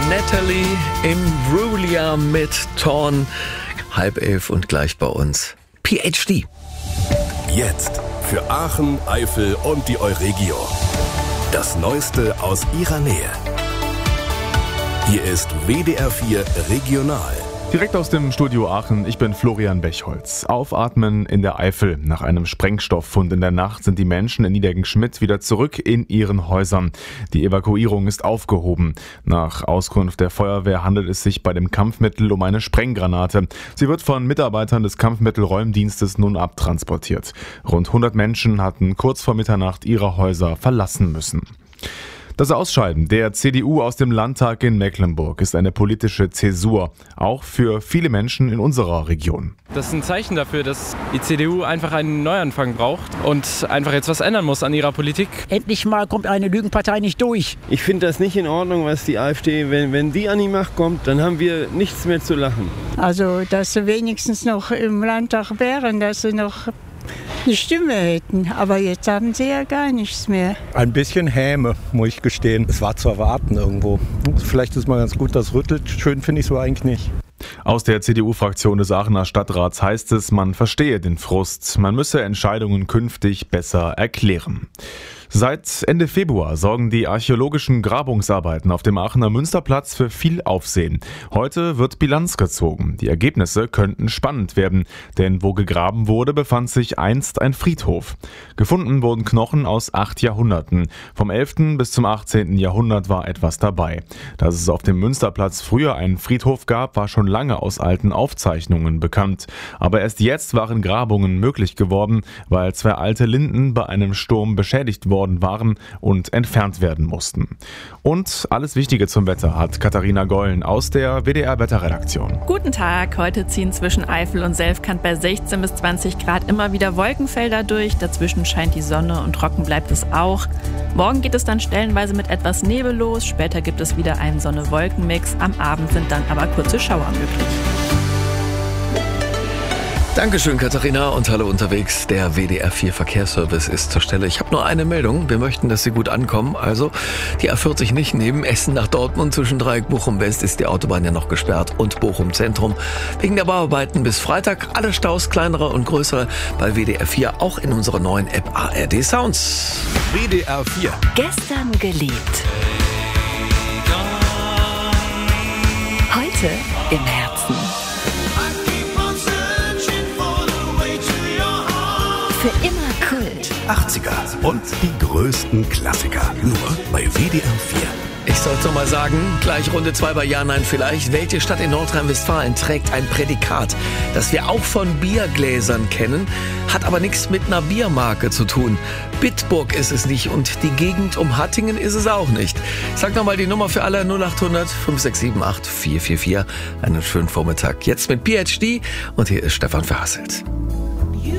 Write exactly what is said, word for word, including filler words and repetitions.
Natalie Imbruglia mit Torn. Halb elf und gleich bei uns P H D. Jetzt für Aachen, Eifel und die Euregio. Das Neueste aus ihrer Nähe. Hier ist W D R vier Regional. Direkt aus dem Studio Aachen, ich bin Florian Bechholz. Aufatmen in der Eifel. Nach einem Sprengstofffund in der Nacht sind die Menschen in Niedergenschmidt wieder zurück in ihren Häusern. Die Evakuierung ist aufgehoben. Nach Auskunft der Feuerwehr handelt es sich bei dem Kampfmittel um eine Sprenggranate. Sie wird von Mitarbeitern des Kampfmittelräumdienstes nun abtransportiert. Rund hundert Menschen hatten kurz vor Mitternacht ihre Häuser verlassen müssen. Das Ausscheiden der C D U aus dem Landtag in Mecklenburg ist eine politische Zäsur, auch für viele Menschen in unserer Region. Das ist ein Zeichen dafür, dass die C D U einfach einen Neuanfang braucht und einfach jetzt was ändern muss an ihrer Politik. Endlich mal kommt eine Lügenpartei nicht durch. Ich finde das nicht in Ordnung, was die AfD, wenn, wenn die an die Macht kommt, dann haben wir nichts mehr zu lachen. Also, dass sie wenigstens noch im Landtag wären, dass sie noch eine Stimme hätten, aber jetzt haben sie ja gar nichts mehr. Ein bisschen Häme, muss ich gestehen. Es war zu erwarten irgendwo. Vielleicht ist mal ganz gut, das rüttelt. Schön finde ich es aber eigentlich nicht. Aus der C D U-Fraktion des Aachener Stadtrats heißt es, man verstehe den Frust. Man müsse Entscheidungen künftig besser erklären. Seit Ende Februar sorgen die archäologischen Grabungsarbeiten auf dem Aachener Münsterplatz für viel Aufsehen. Heute wird Bilanz gezogen. Die Ergebnisse könnten spannend werden, denn wo gegraben wurde, befand sich einst ein Friedhof. Gefunden wurden Knochen aus acht Jahrhunderten. Vom elften bis zum achtzehnten Jahrhundert war etwas dabei. Dass es auf dem Münsterplatz früher einen Friedhof gab, war schon lange aus alten Aufzeichnungen bekannt. Aber erst jetzt waren Grabungen möglich geworden, weil zwei alte Linden bei einem Sturm beschädigt wurden. waren und entfernt werden mussten. Und alles Wichtige zum Wetter hat Katharina Gollen aus der W D R-Wetterredaktion. Guten Tag, heute ziehen zwischen Eifel und Selfkant bei sechzehn bis zwanzig Grad immer wieder Wolkenfelder durch, dazwischen scheint die Sonne und trocken bleibt es auch. Morgen geht es dann stellenweise mit etwas Nebel los, später gibt es wieder einen Sonne-Wolken-Mix, am Abend sind dann aber kurze Schauer möglich. Dankeschön, Katharina, und hallo unterwegs. Der W D R vier Verkehrsservice ist zur Stelle. Ich habe nur eine Meldung. Wir möchten, dass Sie gut ankommen. Also die A vierzig nicht nehmen. Essen nach Dortmund zwischen Dreieck Bochum-West ist die Autobahn ja noch gesperrt und Bochum-Zentrum. Wegen der Bauarbeiten bis Freitag alle Staus, kleinere und größere, bei W D R vier, auch in unserer neuen App A R D Sounds. W D R vier. Gestern geliebt. Heute im Herzen. Für immer Kult. achtziger und die größten Klassiker. Nur bei W D R vier. Ich sollte noch mal sagen, gleich Runde zwei bei Ja, Nein, Vielleicht. Welche Stadt in Nordrhein-Westfalen trägt ein Prädikat, das wir auch von Biergläsern kennen, hat aber nichts mit einer Biermarke zu tun. Bitburg ist es nicht und die Gegend um Hattingen ist es auch nicht. Sag noch mal die Nummer für alle: null acht hundert fünf sechs sieben acht vier vier vier. Einen schönen Vormittag. Jetzt mit P H D und hier ist Stefan Verhasselt.